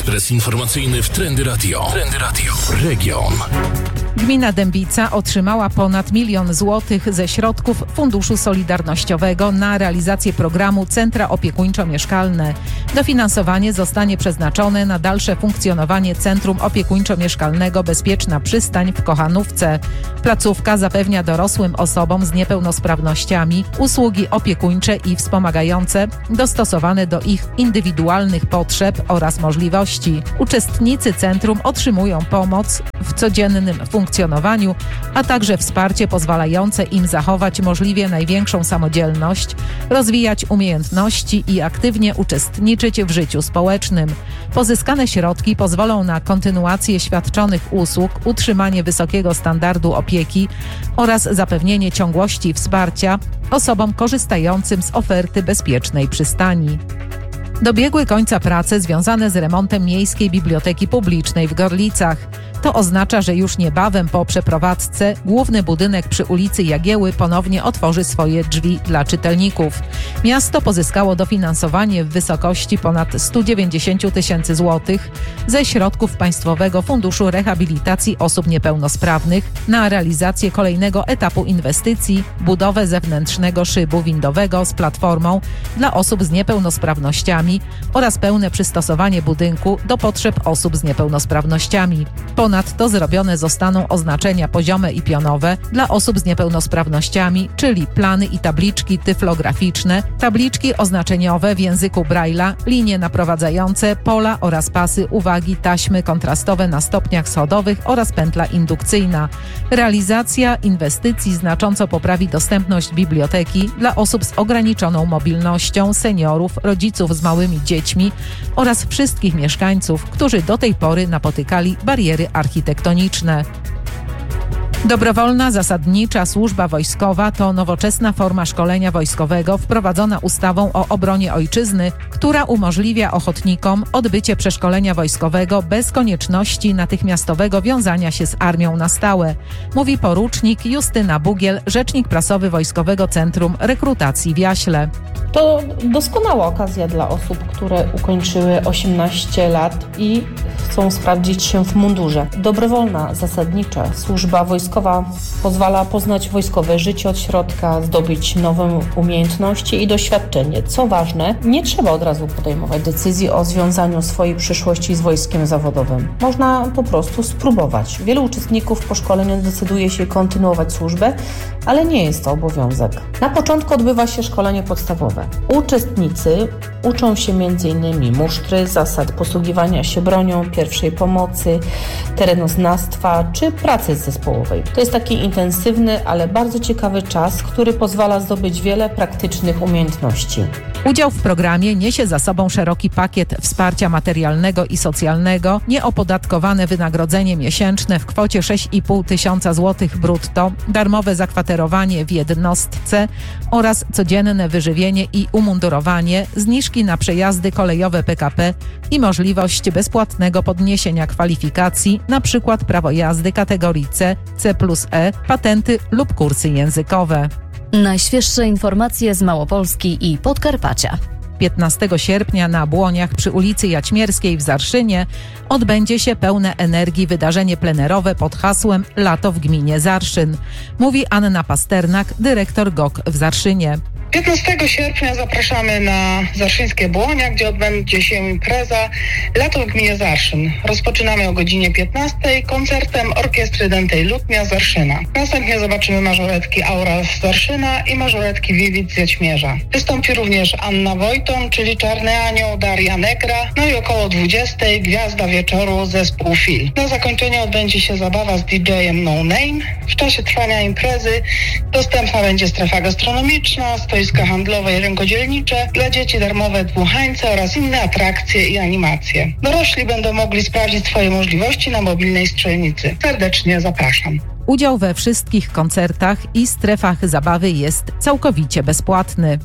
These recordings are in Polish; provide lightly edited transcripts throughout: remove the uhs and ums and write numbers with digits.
Ekspres informacyjny w Trendy Radio. Trendy Radio. Region. Gmina Dębica otrzymała ponad 1 000 000 złotych ze środków Funduszu Solidarnościowego na realizację programu Centra Opiekuńczo-Mieszkalne. Dofinansowanie zostanie przeznaczone na dalsze funkcjonowanie Centrum Opiekuńczo-Mieszkalnego Bezpieczna Przystań w Kochanówce. Placówka zapewnia dorosłym osobom z niepełnosprawnościami usługi opiekuńcze i wspomagające dostosowane do ich indywidualnych potrzeb oraz możliwości. Uczestnicy centrum otrzymują pomoc w codziennym funkcjonowaniu, a także wsparcie pozwalające im zachować możliwie największą samodzielność, rozwijać umiejętności i aktywnie uczestniczyć w życiu społecznym. Pozyskane środki pozwolą na kontynuację świadczonych usług, utrzymanie wysokiego standardu opieki oraz zapewnienie ciągłości wsparcia osobom korzystającym z oferty bezpiecznej przystani. Dobiegły końca prace związane z remontem Miejskiej Biblioteki Publicznej w Gorlicach. To oznacza, że już niebawem po przeprowadzce główny budynek przy ulicy Jagieły ponownie otworzy swoje drzwi dla czytelników. Miasto pozyskało dofinansowanie w wysokości ponad 190 000 złotych ze środków Państwowego Funduszu Rehabilitacji Osób Niepełnosprawnych na realizację kolejnego etapu inwestycji, budowę zewnętrznego szybu windowego z platformą dla osób z niepełnosprawnościami oraz pełne przystosowanie budynku do potrzeb osób z niepełnosprawnościami. Ponadto zrobione zostaną oznaczenia poziome i pionowe dla osób z niepełnosprawnościami, czyli plany i tabliczki tyflograficzne, tabliczki oznaczeniowe w języku Braille'a, linie naprowadzające, pola oraz pasy uwagi, taśmy kontrastowe na stopniach schodowych oraz pętla indukcyjna. Realizacja inwestycji znacząco poprawi dostępność biblioteki dla osób z ograniczoną mobilnością, seniorów, rodziców z małymi dziećmi oraz wszystkich mieszkańców, którzy do tej pory napotykali bariery architektoniczne. Dobrowolna zasadnicza służba wojskowa to nowoczesna forma szkolenia wojskowego wprowadzona ustawą o obronie ojczyzny, która umożliwia ochotnikom odbycie przeszkolenia wojskowego bez konieczności natychmiastowego wiązania się z armią na stałe, mówi porucznik Justyna Bugiel, rzecznik prasowy Wojskowego Centrum Rekrutacji w Jaśle. To doskonała okazja dla osób, które ukończyły 18 lat i chcą sprawdzić się w mundurze. Dobrowolna, zasadnicza służba wojskowa pozwala poznać wojskowe życie od środka, zdobyć nowe umiejętności i doświadczenie. Co ważne, nie trzeba od razu podejmować decyzji o związaniu swojej przyszłości z wojskiem zawodowym. Można po prostu spróbować. Wielu uczestników po szkoleniu decyduje się kontynuować służbę, ale nie jest to obowiązek. Na początku odbywa się szkolenie podstawowe. Uczestnicy uczą się m.in. musztry, zasad posługiwania się bronią, pierwszej pomocy, terenoznawstwa czy pracy zespołowej. To jest taki intensywny, ale bardzo ciekawy czas, który pozwala zdobyć wiele praktycznych umiejętności. Udział w programie niesie za sobą szeroki pakiet wsparcia materialnego i socjalnego, nieopodatkowane wynagrodzenie miesięczne w kwocie 6,5 tysiąca złotych brutto, darmowe zakwaterowanie w jednostce oraz codzienne wyżywienie i umundurowanie, zniżki na przejazdy kolejowe PKP i możliwość bezpłatnego podniesienia kwalifikacji, np. prawo jazdy kategorii C, C+E, patenty lub kursy językowe. Najświeższe informacje z Małopolski i Podkarpacia. 15 sierpnia na Błoniach przy ulicy Jaćmierskiej w Zarszynie odbędzie się pełne energii wydarzenie plenerowe pod hasłem Lato w gminie Zarszyn, mówi Anna Pasternak, dyrektor GOK w Zarszynie. 15 sierpnia zapraszamy na Zarszyńskie Błonia, gdzie odbędzie się impreza Lato w gminie Zarszyn. Rozpoczynamy o godzinie 15 koncertem Orkiestry Dętej Lutnia z Zarszyna. Następnie zobaczymy mażoretki Aura z Zarszyna i mażoretki Vivid z Jaćmierza. Wystąpi również Anna Wojton, czyli Czarny Anioł, Daria Negra, no i około 20 gwiazda wieczoru zespół Fil. Na zakończenie odbędzie się zabawa z DJ-em No Name. W czasie trwania imprezy dostępna będzie strefa gastronomiczna, stoiska handlowe i rynkodzielnicze, dla dzieci darmowe dmuchańce oraz inne atrakcje i animacje. Dorośli będą mogli sprawdzić swoje możliwości na mobilnej strzelnicy. Serdecznie zapraszam. Udział we wszystkich koncertach i strefach zabawy jest całkowicie bezpłatny.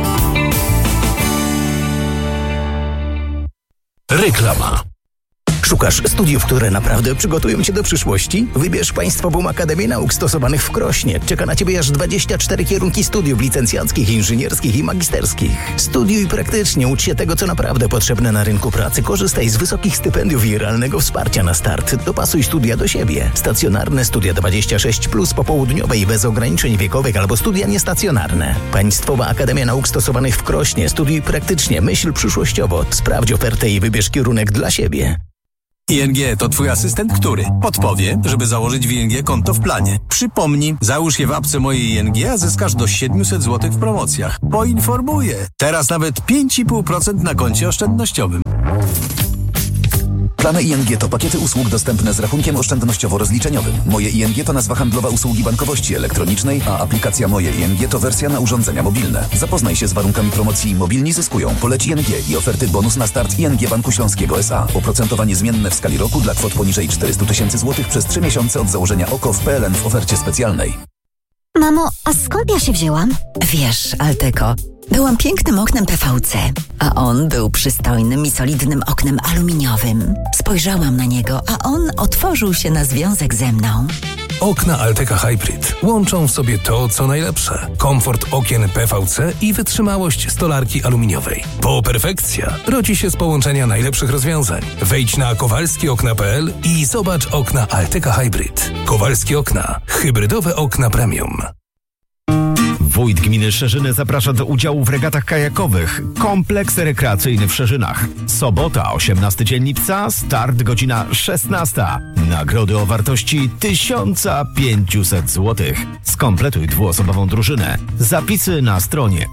Reklama. Szukasz studiów, które naprawdę przygotują Cię do przyszłości? Wybierz Państwową Akademię Nauk Stosowanych w Krośnie. Czeka na Ciebie aż 24 kierunki studiów licencjackich, inżynierskich i magisterskich. Studiuj praktycznie, ucz się tego, co naprawdę potrzebne na rynku pracy. Korzystaj z wysokich stypendiów i realnego wsparcia na start. Dopasuj studia do siebie. Stacjonarne studia 26+, popołudniowe i bez ograniczeń wiekowych albo studia niestacjonarne. Państwowa Akademia Nauk Stosowanych w Krośnie. Studiuj praktycznie, myśl przyszłościowo. Sprawdź ofertę i wybierz kierunek dla siebie. ING to Twój asystent, który podpowie, żeby założyć w ING konto w planie. Przypomnij, załóż je w apce mojej ING, a zyskasz do 700 zł w promocjach. Poinformuję. Teraz nawet 5,5% na koncie oszczędnościowym. Plany ING to pakiety usług dostępne z rachunkiem oszczędnościowo-rozliczeniowym. Moje ING to nazwa handlowa usługi bankowości elektronicznej, a aplikacja Moje ING to wersja na urządzenia mobilne. Zapoznaj się z warunkami promocji Mobilni zyskują. Poleć ING i oferty bonus na start ING Banku Śląskiego S.A. Oprocentowanie zmienne w skali roku dla kwot poniżej 400 000 złotych przez 3 miesiące od założenia OKO w PLN w ofercie specjalnej. Mamo, a skąd ja się wzięłam? Wiesz, Alteco, byłam pięknym oknem PVC, a on był przystojnym i solidnym oknem aluminiowym. Spojrzałam na niego, a on otworzył się na związek ze mną. Okna Alteca Hybrid łączą w sobie to, co najlepsze. Komfort okien PVC i wytrzymałość stolarki aluminiowej. Bo perfekcja rodzi się z połączenia najlepszych rozwiązań. Wejdź na kowalskiokna.pl i zobacz okna Alteca Hybrid. Kowalskie Okna. Hybrydowe okna premium. Wójt gminy Szerzyny zaprasza do udziału w regatach kajakowych. Kompleks rekreacyjny w Szerzynach. Sobota, 18 dzień lipca, start godzina 16. Nagrody o wartości 1500 zł. Skompletuj dwuosobową drużynę. Zapisy na stronie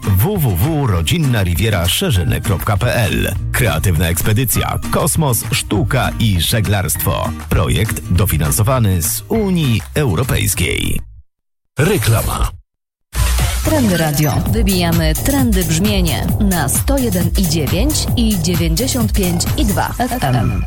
www.rodzinnarivierszerzyny.pl. Kreatywna ekspedycja, kosmos, sztuka i żeglarstwo. Projekt dofinansowany z Unii Europejskiej. Reklama. Trendy Radio. Wybijamy trendy brzmienie na 101,9 i 95,2 FM.